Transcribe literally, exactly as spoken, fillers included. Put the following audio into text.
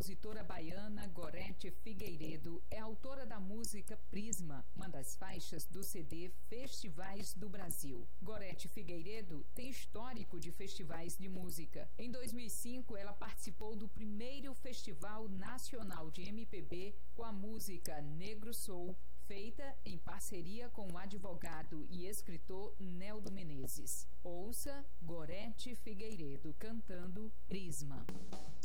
compositora baiana Gorete Figueiredo é autora da música Prisma, uma das faixas do C D Festivais do Brasil. Gorete Figueiredo tem histórico de festivais de música. Em dois mil e cinco, ela participou do primeiro Festival Nacional de M P B com a música Negro Soul, feita em parceria com o advogado e escritor Neldo Menezes. Ouça Gorete Figueiredo cantando Prisma.